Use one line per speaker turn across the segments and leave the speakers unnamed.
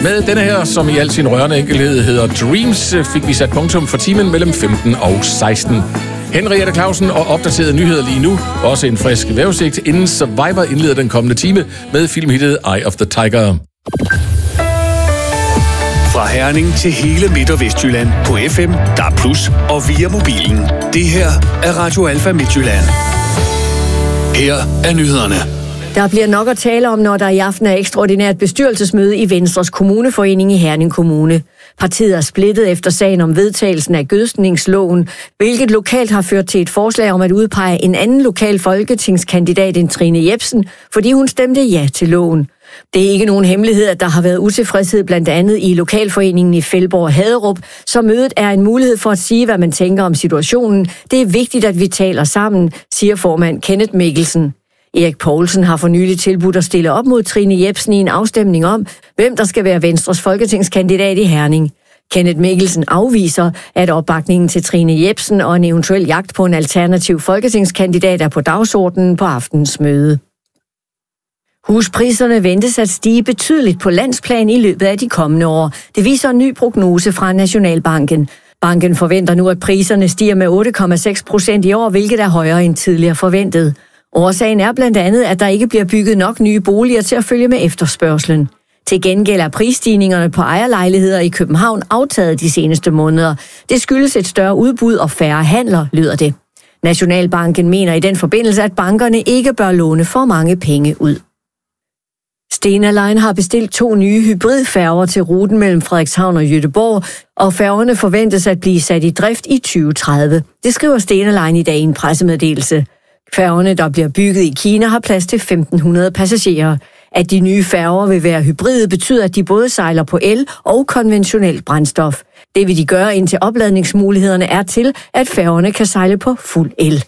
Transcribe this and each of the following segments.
Med denne her, som i al sin rørende enkelhed hedder Dreams, fik vi sat punktum for timen mellem 15 og 16. Henriette Clausen og opdaterede nyheder lige nu. Også en frisk vejrudsigt, inden Survivor indleder den kommende time med filmhittet Eye of the Tiger.
Fra Herning til hele Midt- og Vestjylland på FM, DAB+, og via mobilen. Det her er Radio Alfa Midtjylland. Her er nyhederne.
Der bliver nok at tale om, når der i aften er ekstraordinært bestyrelsesmøde i Venstres kommuneforening i Herning Kommune. Partiet er splittet efter sagen om vedtagelsen af gødskningsloven, hvilket lokalt har ført til et forslag om at udpege en anden lokal folketingskandidat end Trine Jepsen, fordi hun stemte ja til loven. Det er ikke nogen hemmelighed, at der har været utilfredshed blandt andet i lokalforeningen i Fældborg Haderup, så mødet er en mulighed for at sige, hvad man tænker om situationen. Det er vigtigt, at vi taler sammen, siger formand Kenneth Mikkelsen. Erik Poulsen har for nylig tilbudt at stille op mod Trine Jepsen i en afstemning om, hvem der skal være Venstres folketingskandidat i Herning. Kenneth Mikkelsen afviser, at opbakningen til Trine Jepsen og en eventuel jagt på en alternativ folketingskandidat er på dagsordenen på aftens møde. Huspriserne ventes at stige betydeligt på landsplan i løbet af de kommende år. Det viser en ny prognose fra Nationalbanken. Banken forventer nu, at priserne stiger med 8,6% i år, hvilket er højere end tidligere forventet. Årsagen er blandt andet, at der ikke bliver bygget nok nye boliger til at følge med efterspørgslen. Til gengæld er prisstigningerne på ejerlejligheder i København aftaget de seneste måneder. Det skyldes et større udbud og færre handler, lyder det. Nationalbanken mener i den forbindelse, at bankerne ikke bør låne for mange penge ud. Stena Line har bestilt 2 nye hybridfærger til ruten mellem Frederikshavn og Göteborg, og færgerne forventes at blive sat i drift i 2030. Det skriver Stena Line i dag i en pressemeddelelse. Færgerne, der bliver bygget i Kina, har plads til 1.500 passagerer. At de nye færger vil være hybride, betyder, at de både sejler på el og konventionelt brændstof. Det vil de gøre, indtil opladningsmulighederne er til, at færgerne kan sejle på fuld el.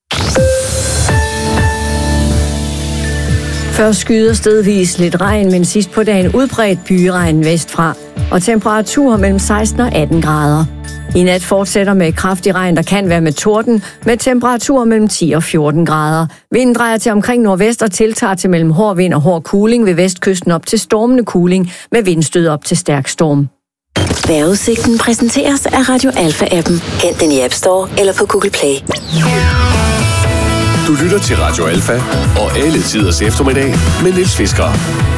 Først skyder stedvis lidt regn, men sidst på dagen udbredt byregn vestfra, og temperaturer mellem 16 og 18 grader. I nat fortsætter med kraftig regn, der kan være med torden, med temperaturer mellem 10 og 14 grader. Vinden drejer til omkring nordvest og tiltager til mellem hård vind og hård kuling ved vestkysten op til stormende kuling med vindstød op til stærk storm.
Vejrudsigten præsenteres af Radio Alfa-appen. Hent den i App Store eller på Google Play.
Du lytter til Radio Alfa og alle tiders eftermiddag med Niels Fisker.